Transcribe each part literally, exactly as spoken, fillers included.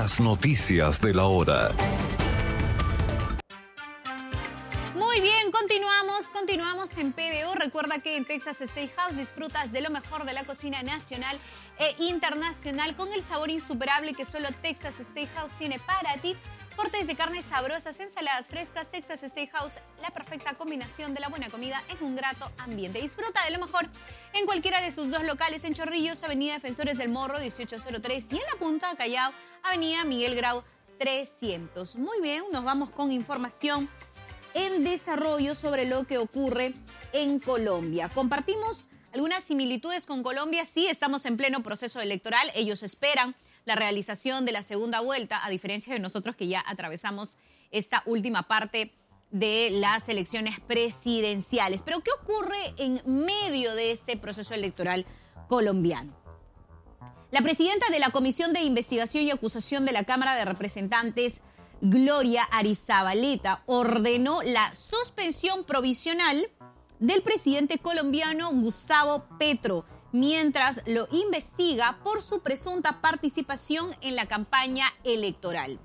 Las noticias de la hora. Muy bien, continuamos, continuamos en P B O. Recuerda que en Texas Steakhouse disfrutas de lo mejor de la cocina nacional e internacional con el sabor insuperable que solo Texas Steakhouse tiene para ti. Cortes de carnes sabrosas, ensaladas frescas. Texas Steakhouse, la perfecta combinación de la buena comida en un grato ambiente. Disfruta de lo mejor en cualquiera de sus dos locales en Chorrillos, Avenida Defensores del Morro dieciocho cero tres, y en La Punta, Callao, Avenida Miguel Grau trescientos. Muy bien, nos vamos con información en desarrollo sobre lo que ocurre en Colombia. Compartimos algunas similitudes con Colombia. Sí, estamos en pleno proceso electoral. Ellos esperan la realización de la segunda vuelta, a diferencia de nosotros que ya atravesamos esta última parte de las elecciones presidenciales. Pero ¿qué ocurre en medio de este proceso electoral colombiano? La presidenta de la Comisión de Investigación y Acusación de la Cámara de Representantes, Gloria Arizabaleta, ordenó la suspensión provisional del presidente colombiano Gustavo Petro, mientras lo investiga por su presunta participación en la campaña electoral.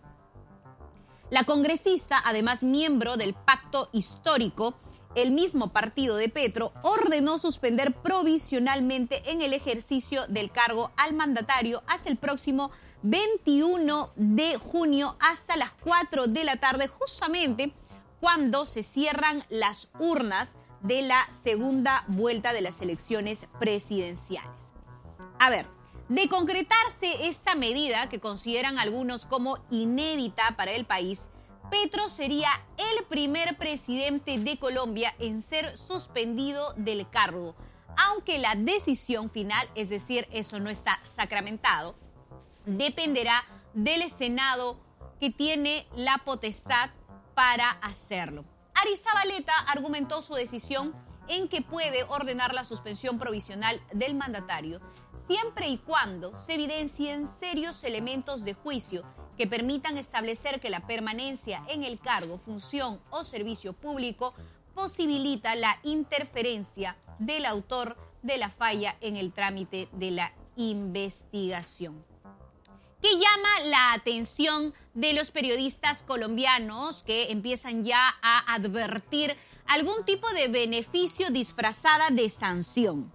La congresista, además miembro del Pacto Histórico, el mismo partido de Petro, ordenó suspender provisionalmente en el ejercicio del cargo al mandatario hasta el próximo veintiuno de junio hasta las cuatro de la tarde, justamente cuando se cierran las urnas de la segunda vuelta de las elecciones presidenciales. A ver, de concretarse esta medida, que consideran algunos como inédita para el país, Petro sería el primer presidente de Colombia en ser suspendido del cargo, aunque la decisión final, es decir, eso no está sacramentado, dependerá del Senado, que tiene la potestad para hacerlo. Arizabaleta argumentó su decisión en que puede ordenar la suspensión provisional del mandatario siempre y cuando se evidencien serios elementos de juicio que permitan establecer que la permanencia en el cargo, función o servicio público posibilita la interferencia del autor de la falla en el trámite de la investigación. Que llama la atención de los periodistas colombianos, que empiezan ya a advertir algún tipo de beneficio disfrazada de sanción.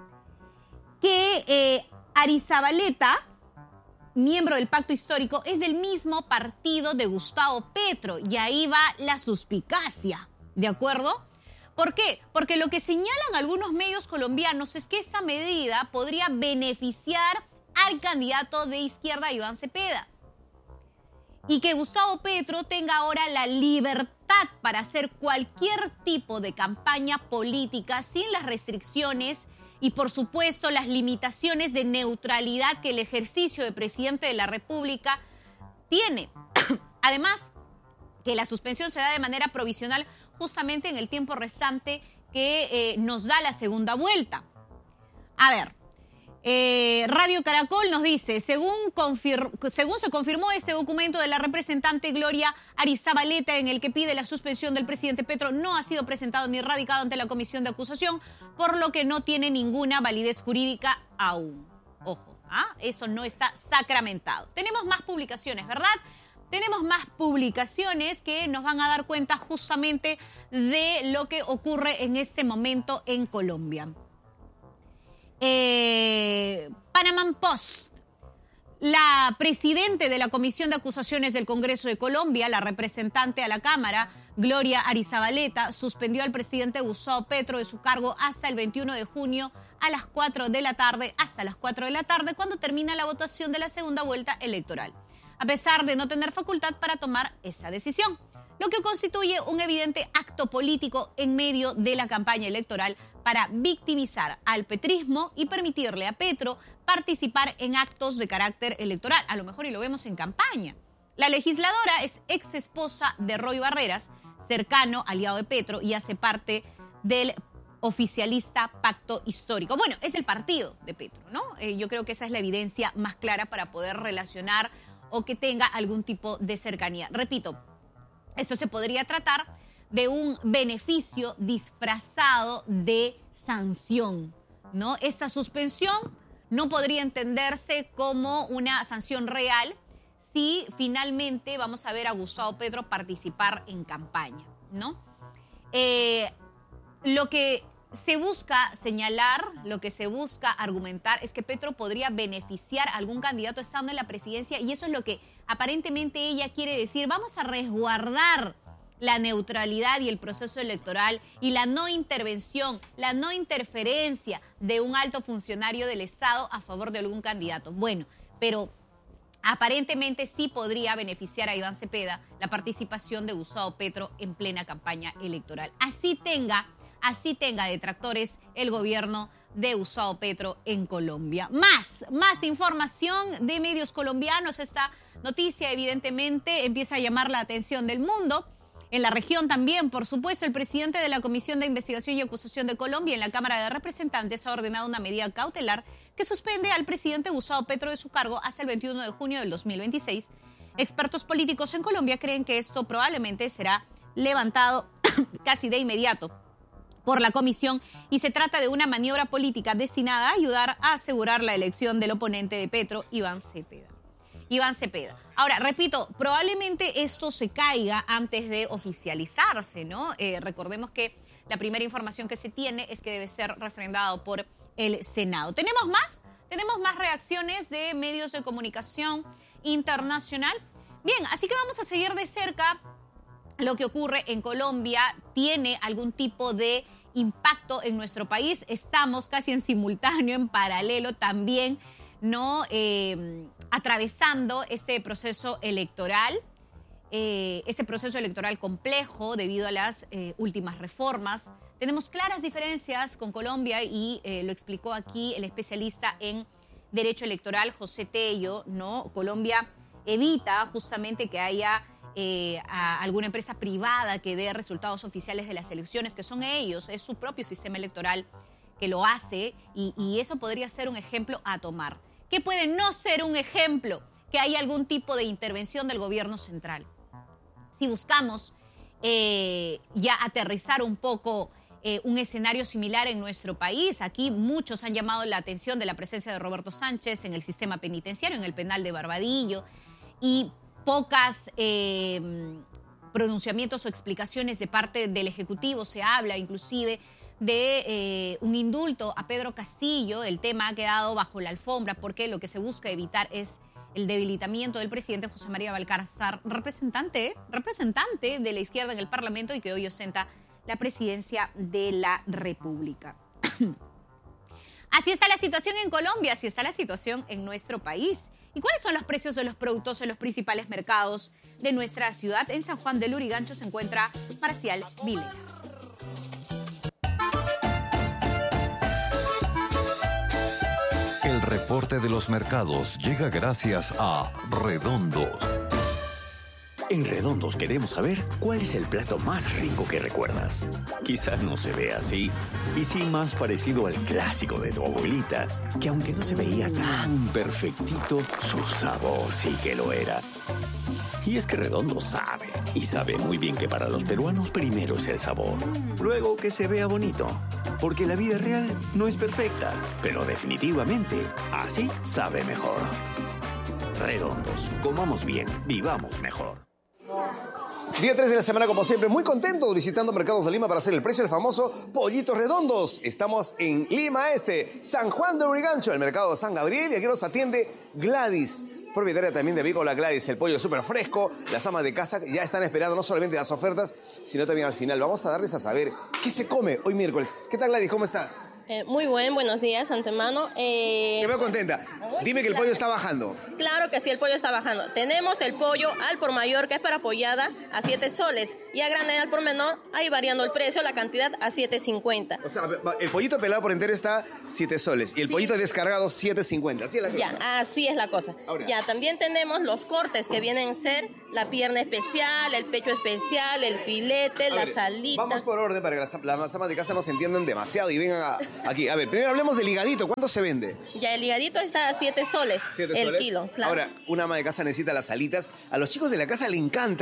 Que eh, Arizabaleta, miembro del Pacto Histórico, es del mismo partido de Gustavo Petro, y ahí va la suspicacia, ¿de acuerdo? ¿Por qué? Porque lo que señalan algunos medios colombianos es que esa medida podría beneficiar al candidato de izquierda Iván Cepeda, y que Gustavo Petro tenga ahora la libertad para hacer cualquier tipo de campaña política sin las restricciones y, por supuesto, las limitaciones de neutralidad que el ejercicio de presidente de la República tiene. Además, que la suspensión se da de manera provisional justamente en el tiempo restante que eh, nos da la segunda vuelta. A ver, Eh, Radio Caracol nos dice, según, confir- según se confirmó ese documento de la representante Gloria Arizabaleta en el que pide la suspensión del presidente Petro, no ha sido presentado ni radicado ante la comisión de acusación, por lo que no tiene ninguna validez jurídica aún. Ojo, ¿ah? Eso no está sacramentado. Tenemos más publicaciones, ¿verdad? Tenemos más publicaciones que nos van a dar cuenta justamente de lo que ocurre en este momento en Colombia. Eh, Panama Post. La presidente de la Comisión de Acusaciones del Congreso de Colombia, la representante a la Cámara, Gloria Arizabaleta, suspendió al presidente Gustavo Petro de su cargo hasta el veintiuno de junio a las cuatro de la tarde, hasta las cuatro de la tarde, cuando termina la votación de la segunda vuelta electoral, a pesar de no tener facultad para tomar esa decisión, lo que constituye un evidente acto político en medio de la campaña electoral para victimizar al petrismo y permitirle a Petro participar en actos de carácter electoral. A lo mejor y lo vemos en campaña. La legisladora es ex esposa de Roy Barreras, cercano aliado de Petro, y hace parte del oficialista Pacto Histórico. Bueno, es el partido de Petro, ¿no? Eh, yo creo que esa es la evidencia más clara para poder relacionar o que tenga algún tipo de cercanía. Repito, esto se podría tratar de un beneficio disfrazado de sanción, ¿no? Esta suspensión no podría entenderse como una sanción real si finalmente vamos a ver a Gustavo Petro participar en campaña, ¿no? Eh, lo que se busca señalar, lo que se busca argumentar es que Petro podría beneficiar a algún candidato estando en la presidencia y eso es lo que aparentemente ella quiere decir. Vamos a resguardar la neutralidad y el proceso electoral y la no intervención, la no interferencia de un alto funcionario del Estado a favor de algún candidato. Bueno, pero aparentemente sí podría beneficiar a Iván Cepeda la participación de Gustavo Petro en plena campaña electoral. Así tenga, así tenga detractores el gobierno de Gustavo Petro en Colombia. Más, más información de medios colombianos. Esta noticia evidentemente empieza a llamar la atención del mundo. En la región también, por supuesto, el presidente de la Comisión de Investigación y Acusación de Colombia en la Cámara de Representantes ha ordenado una medida cautelar que suspende al presidente Gustavo Petro de su cargo hasta el veintiuno de junio del dos mil veintiséis. Expertos políticos en Colombia creen que esto probablemente será levantado casi de inmediato por la comisión y se trata de una maniobra política destinada a ayudar a asegurar la elección del oponente de Petro, Iván Cepeda. Iván Cepeda. Ahora, repito, probablemente esto se caiga antes de oficializarse, ¿no? Eh, recordemos que la primera información que se tiene es que debe ser refrendado por el Senado. ¿Tenemos más? ¿Tenemos más reacciones de medios de comunicación internacional? Bien, así que vamos a seguir de cerca lo que ocurre en Colombia. ¿Tiene algún tipo de impacto en nuestro país? Estamos casi en simultáneo, en paralelo también, ¿no? Eh, atravesando este proceso electoral, eh, este proceso electoral complejo debido a las eh, últimas reformas. Tenemos claras diferencias con Colombia y eh, lo explicó aquí el especialista en Derecho Electoral, José Tello, ¿no? Colombia evita justamente que haya eh, a alguna empresa privada que dé resultados oficiales de las elecciones, que son ellos, es su propio sistema electoral que lo hace y, y eso podría ser un ejemplo a tomar. ¿Qué puede no ser un ejemplo? Que hay algún tipo de intervención del gobierno central. Si buscamos eh, ya aterrizar un poco eh, un escenario similar en nuestro país, aquí muchos han llamado la atención de la presencia de Roberto Sánchez en el sistema penitenciario, en el penal de Barbadillo, y pocas eh, pronunciamientos o explicaciones de parte del Ejecutivo. Se habla inclusive de eh, un indulto a Pedro Castillo. El tema ha quedado bajo la alfombra porque lo que se busca evitar es el debilitamiento del presidente José María Valcárcel, representante, representante de la izquierda en el Parlamento y que hoy ostenta la presidencia de la República. Así está la situación en Colombia, así está la situación en nuestro país. ¿Y cuáles son los precios de los productos en los principales mercados de nuestra ciudad? En San Juan de Lurigancho se encuentra Marcial Vilera. El reporte de los mercados llega gracias a Redondos. En Redondos queremos saber cuál es el plato más rico que recuerdas. Quizás no se ve así, y sí más parecido al clásico de tu abuelita, que aunque no se veía tan perfectito, su sabor sí que lo era. Y es que Redondo sabe, y sabe muy bien que para los peruanos primero es el sabor, luego que se vea bonito, porque la vida real no es perfecta, pero definitivamente así sabe mejor. Redondos, comamos bien, vivamos mejor. Día tres de la semana, como siempre, muy contentos visitando Mercados de Lima para hacer el precio del famoso Pollitos Redondos. Estamos en Lima Este, San Juan de Lurigancho, el mercado de San Gabriel, y aquí nos atiende Gladys, propietaria también de Avícola Gladys. El pollo súper fresco, las amas de casa ya están esperando no solamente las ofertas, sino también al final. Vamos a darles a saber qué se come hoy miércoles. ¿Qué tal, Gladys? ¿Cómo estás? Eh, muy buen, buenos días, antemano. Eh, Me veo contenta. Dime que el pollo está bajando. Claro que sí, el pollo está bajando. Tenemos el pollo al por mayor, que es para pollada, a siete soles. Y a granel al por menor, ahí variando el precio, la cantidad a siete cincuenta. O sea, el pollito pelado por entero está siete soles y el Sí. pollito descargado siete cincuenta. ¿Así es la cosa? Ya, así es la cosa. Ahora. Ya, también tenemos los cortes que vienen a ser la pierna especial, el pecho especial, el filete, A las ver, alitas. Vamos por orden para que las, las amas de casa no se entiendan demasiado y vengan a- aquí. A ver, primero hablemos del ligadito. ¿Cuánto se vende? Ya, el ligadito está a siete soles ¿Siete el soles? kilo, claro. Ahora, una ama de casa necesita las alitas. A los chicos de la casa le encanta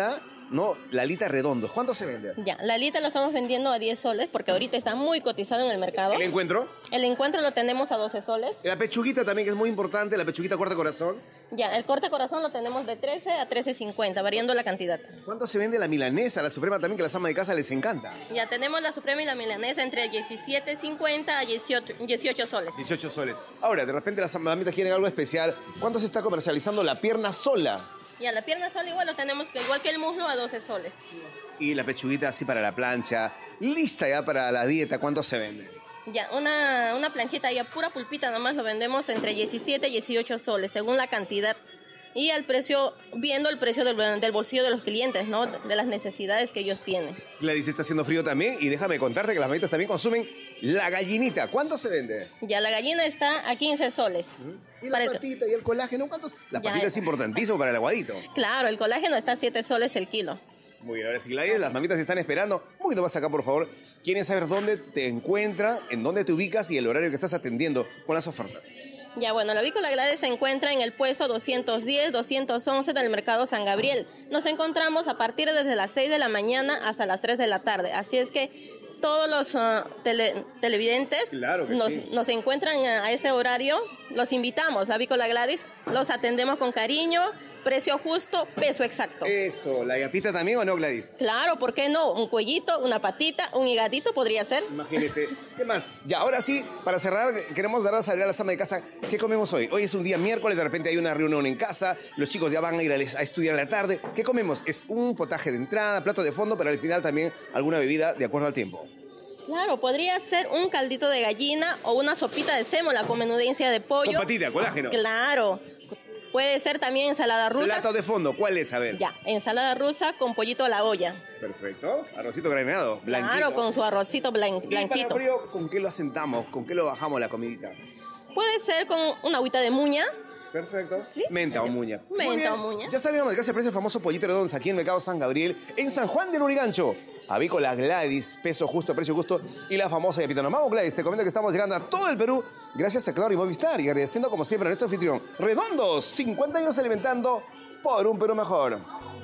¿no? La alita redondos. ¿Cuánto se vende? Ya, la alita lo estamos vendiendo a diez soles porque ahorita está muy cotizado en el mercado. ¿El encuentro? El encuentro lo tenemos a doce soles. La pechuguita también, que es muy importante, la pechuguita corta corazón. Ya, el corte corazón lo tenemos de trece a trece cincuenta, variando la cantidad. ¿Cuánto se vende la milanesa, la suprema también, que a las amas de casa les encanta? Ya tenemos la suprema y la milanesa entre diecisiete cincuenta a dieciocho soles. dieciocho soles. Ahora, de repente las mamitas quieren algo especial. ¿Cuánto se está comercializando la pierna sola? Ya, la pierna sola igual lo tenemos que igual que el muslo a doce soles. Y la pechuguita así para la plancha, lista ya para la dieta, ¿cuánto se vende? Ya, una, una planchita ya pura pulpita nomás lo vendemos entre diecisiete y dieciocho soles, según la cantidad. Y al precio, viendo el precio del, del bolsillo de los clientes, ¿no? De las necesidades que ellos tienen. Gladys, está haciendo frío también y déjame contarte que las mamitas también consumen la gallinita. ¿Cuánto se vende? Ya, la gallina está a quince soles. ¿Y la Para el- patita y el colágeno? ¿Cuántos? La Ya, patita ya. es importantísimo para el aguadito. Claro, el colágeno está a siete soles el kilo. Muy bien, ahora sí, Gladys, las mamitas están esperando. Un poquito más acá, por favor. Quieren saber dónde te encuentra, en dónde te ubicas y el horario que estás atendiendo con las ofertas. Ya, bueno, la avícola Gladys se encuentra en el puesto doscientos diez, doscientos once del Mercado San Gabriel. Nos encontramos a partir desde las seis de la mañana hasta las tres de la tarde. Así es que todos los uh, tele- televidentes Claro que nos, sí. nos encuentran a, a este horario. Los invitamos, la avícola Gladys. Los atendemos con cariño, precio justo, peso exacto. Eso, ¿la yapita también o no, Gladys? Claro, ¿por qué no? Un cuellito, una patita, un higadito podría ser. Imagínese. ¿Qué más? Ya, ahora sí, para cerrar, queremos dar a saber a la ama de casa qué comemos hoy. Hoy es un día miércoles, de repente hay una reunión en casa, los chicos ya van a ir a, a estudiar a la tarde. ¿Qué comemos? Es un potaje de entrada, plato de fondo, pero al final también alguna bebida de acuerdo al tiempo. Claro, podría ser un caldito de gallina o una sopita de sémola con menudencia de pollo. Con patita, colágeno. Claro. Puede ser también ensalada rusa. Plato de fondo, ¿cuál es? A ver. Ya, ensalada rusa con pollito a la olla. Perfecto. Arrocito graneado, blanquito. Claro, con su arrocito blan- Y blanquito. para frío, ¿con qué lo asentamos? ¿Con qué lo bajamos la comidita? Puede ser con una agüita de muña. Perfecto. Sí. Menta o muña. Menta Muy bien. o muña. Ya sabíamos que hace el precio el famoso pollito redondo aquí en el Mercado San Gabriel, en San Juan del Lurigancho. Avícola Gladys, peso justo, precio justo. Y la famosa yapita. Nos vamos, Gladys. Te comento que estamos llegando a todo el Perú gracias a Claro y Movistar. Y agradeciendo como siempre a nuestro anfitrión. Redondos, cincuenta años alimentando por un Perú mejor.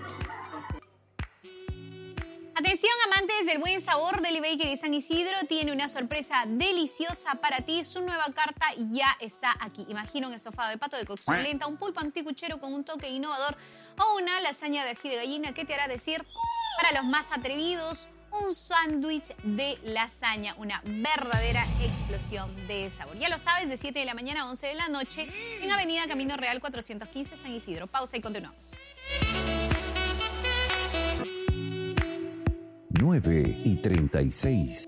Atención, amantes del buen sabor, Deli Bakery de San Isidro tiene una sorpresa deliciosa para ti. Su nueva carta ya está aquí. Imagina un estofado de pato de cocción lenta, un pulpo anticuchero con un toque innovador o una lasaña de ají de gallina que te hará decir, para los más atrevidos, un sándwich de lasaña, una verdadera explosión de sabor. Ya lo sabes, de siete de la mañana a once de la noche en Avenida Camino Real cuatrocientos quince San Isidro. Pausa y continuamos. nueve y treinta y seis.